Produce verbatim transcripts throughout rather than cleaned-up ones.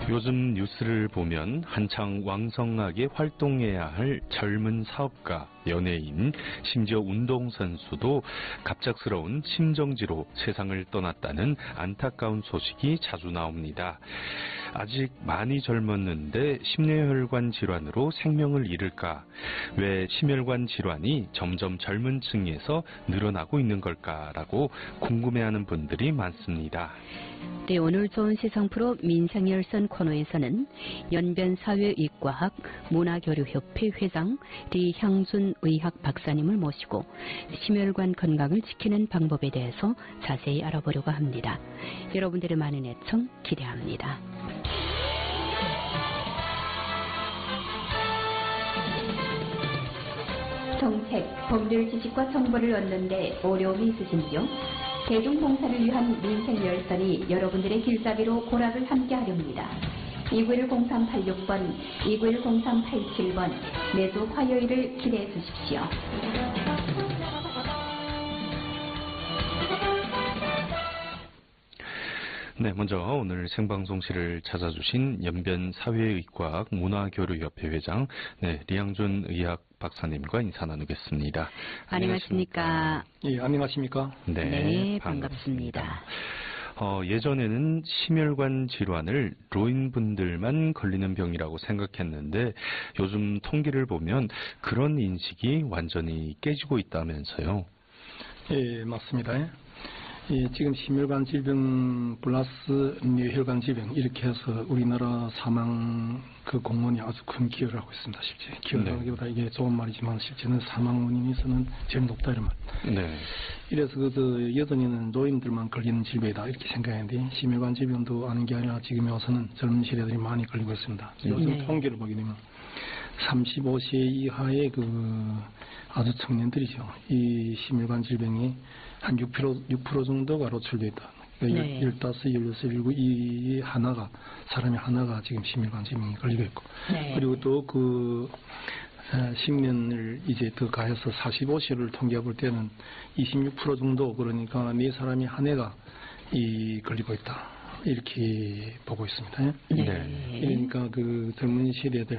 요즘 뉴스를 보면 한창 왕성하게 활동해야 할 젊은 사업가, 연예인, 심지어 운동선수도 갑작스러운 심정지로 세상을 떠났다는 안타까운 소식이 자주 나옵니다. 아직 많이 젊었는데 심뇌혈관 질환으로 생명을 잃을까? 왜 심혈관 질환이 점점 젊은 층에서 늘어나고 있는 걸까라고 궁금해하는 분들이 많습니다. 네, 오늘 좋은 세상 프로 민생열선 코너에서는 연변사회의과학 문화교류협회 회장 리향준 의학 박사님을 모시고 심혈관 건강을 지키는 방법에 대해서 자세히 알아보려고 합니다. 여러분들의 많은 애청 기대합니다. 정책, 법률 지식과 정보를 얻는데 어려움이 있으신지요? 대중봉사를 위한 민생열선이 여러분들의 길잡이로 고락을 함께하렵니다. 이구일 공삼팔육 번, 이구일 공삼팔칠 번 매주 화요일을 기대해 주십시오. 네, 먼저 오늘 생방송실을 찾아주신 연변사회의과학 문화교류협회 회장 네, 리향준 의학 박사님과 인사 나누겠습니다. 안녕하십니까? 예, 안녕하십니까? 네, 네, 반갑습니다. 반갑습니다. 어, 예전에는 심혈관 질환을 노인분들만 걸리는 병이라고 생각했는데 요즘 통계를 보면 그런 인식이 완전히 깨지고 있다면서요? 예, 맞습니다. 예, 지금 심혈관 질병 플러스 뇌혈관 질병 이렇게 해서 우리나라 사망 그 공원이 아주 큰 기여를 하고 있습니다. 실제 기여를 하기보다 이게 좋은 말이지만 실제는 사망 원인에서는 제일 높다 이런 말. 네. 이래서 그 여전히는 노인들만 걸리는 질병이다 이렇게 생각했는데 심혈관 질병도 아닌 게 아니라 지금에 와서는 젊은 세대들이 많이 걸리고 있습니다. 요즘 네. 통계를 보게 되면 삼십오 세 이하의 그 아주 청년들이죠. 이 심혈관 질병이 한 육 퍼센트, 육 퍼센트 정도가 노출되어 있다. 그러니까 네. 열다섯, 열여섯, 열일곱 이 하나가 사람이 하나가 지금 심혈관 질병이 걸리고 있고 네. 그리고 또 그 십 년을 이제 더 가해서 사십오 세를 통계해 볼 때는 이십육 퍼센트 정도 그러니까 네 사람이 한 해가 이 걸리고 있다. 이렇게 보고 있습니다. 네. 그러니까 그 젊은 세대들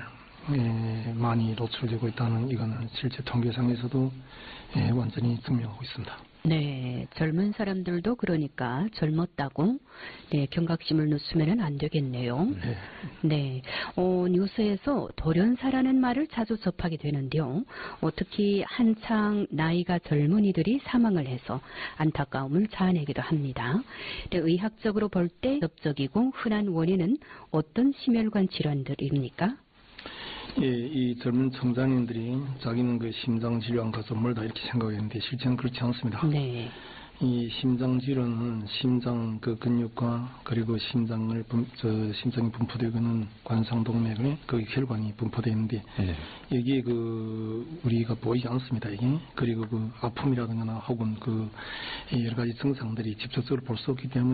예, 많이 노출되고 있다는 이거는 실제 통계상에서도 예, 완전히 증명하고 있습니다. 네, 젊은 사람들도 그러니까 젊었다고 네, 경각심을 늦추면 안 되겠네요. 네. 네, 어, 뉴스에서 돌연사라는 말을 자주 접하게 되는데요. 어, 특히 한창 나이가 젊은이들이 사망을 해서 안타까움을 자아내기도 합니다. 네, 의학적으로 볼 때 접적이고 흔한 원인은 어떤 심혈관 질환들입니까? 예, 이 젊은 청장년들이 자기는 그 심장 질환과 전물다 이렇게 생각했는데 실제는 그렇지 않습니다. 네. 이 심장 질환은 심장 그 근육과 그리고 심장을 분, 저 심장이 분포되고는 관상동맥에 그 혈관이 분포되어 있는데 네. 여기에 그 우리가 보이지 않습니다. 이게 그리고 그 아픔이라든가 혹은 그 여러 가지 증상들이 직접적으로 볼 수 없기 때문에.